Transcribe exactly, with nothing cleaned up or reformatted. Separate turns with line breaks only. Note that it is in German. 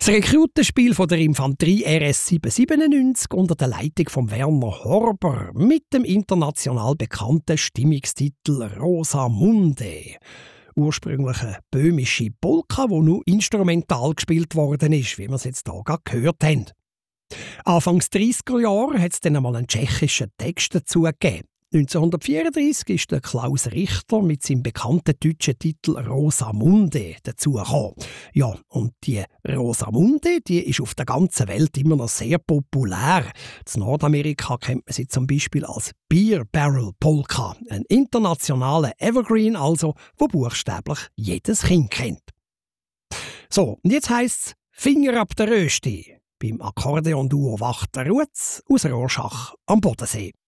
Das Rekrutenspiel von der Infanterie R S sieben siebenundneunzig unter der Leitung von Werner Horber mit dem international bekannten Stimmungstitel Rosamunde. Ursprünglich eine böhmische Polka, die nur instrumental gespielt worden ist, wie wir es jetzt hier gerade gehört haben. Anfangs dreißiger Jahre hat es dann einmal einen tschechischen Text dazu gegeben. neunzehnhundertvierunddreissig ist der Klaus Richter mit seinem bekannten deutschen Titel Rosamunde dazugekommen. Ja, und die Rosamunde, die ist auf der ganzen Welt immer noch sehr populär. In Nordamerika kennt man sie zum Beispiel als Beer Barrel Polka, ein internationaler Evergreen also, wo buchstäblich jedes Kind kennt. So, und jetzt heisst es Finger ab der Rösti beim Akkordeon-Duo Wachter Rutz aus Rorschach am Bodensee.